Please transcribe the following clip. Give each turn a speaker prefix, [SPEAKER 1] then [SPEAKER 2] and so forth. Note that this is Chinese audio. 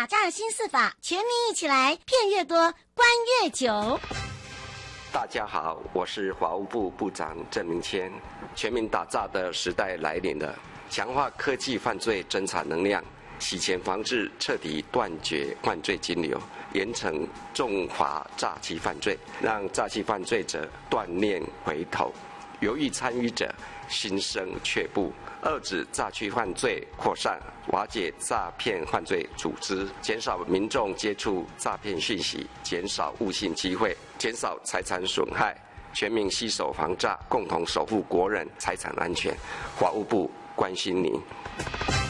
[SPEAKER 1] 打诈新4法，全民一起来，骗越多，关越久。
[SPEAKER 2] 大家好，我是法务部部长郑明谦。全民打诈的时代来临了，强化科技犯罪侦查能量，洗钱防治彻底断绝犯罪金流，严惩重罚诈欺犯罪，让诈欺犯罪者断念回头，犹豫参与者心生却步，遏止诈欺犯罪扩散，瓦解诈骗犯罪组织，减少民众接触诈骗讯息，减少误信机会，减少财产损害，全民携手防诈，共同守护国人财产安全。法务部关心您。